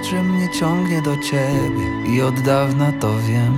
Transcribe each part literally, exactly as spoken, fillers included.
że mnie ciągnie do ciebie i od dawna to wiem.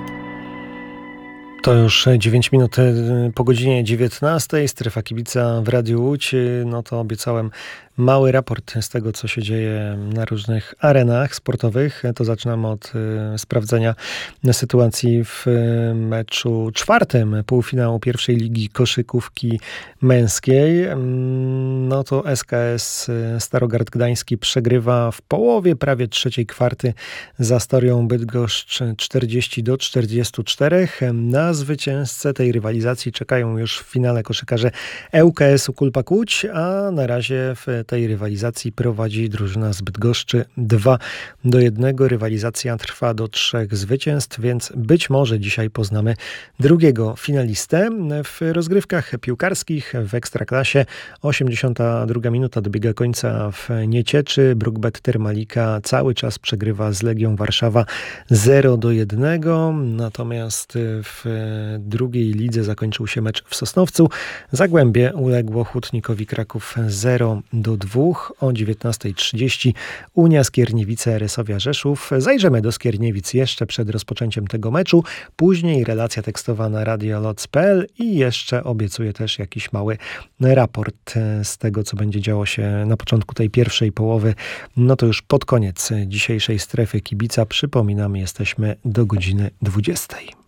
To już dziewięć minut po godzinie dziewiętnastej. Strefa Kibica w Radiu Łódź. No to obiecałem mały raport z tego, co się dzieje na różnych arenach sportowych. To zaczynamy od y, sprawdzenia sytuacji w y, meczu czwartym półfinału pierwszej ligi koszykówki męskiej. No to S K S Starogard Gdański przegrywa w połowie prawie trzeciej kwarty z Astorią Bydgoszcz czterdzieści do czterdziestu czterech. Na zwycięzcę tej rywalizacji czekają już w finale koszykarze L K S-u Kulpak Łódź, a na razie w tej rywalizacji prowadzi drużyna z Bydgoszczy dwa do jednego. Rywalizacja trwa do trzech zwycięstw, więc być może dzisiaj poznamy drugiego finalistę. W rozgrywkach piłkarskich w Ekstraklasie osiemdziesiąta druga minuta dobiega końca w Niecieczy. Brukbet Termalika cały czas przegrywa z Legią Warszawa zero do jednego. Natomiast w drugiej lidze zakończył się mecz w Sosnowcu. Zagłębie uległo Hutnikowi Kraków zero do dwóch. O dziewiętnasta trzydzieści Unia Skierniewice Resowia Rzeszów. Zajrzymy do Skierniewic jeszcze przed rozpoczęciem tego meczu. Później relacja tekstowa na radio loc kropka p l i jeszcze obiecuję też jakiś mały raport z tego, co będzie działo się na początku tej pierwszej połowy. No to już pod koniec dzisiejszej Strefy Kibica. Przypominam, jesteśmy do godziny dwudziestej.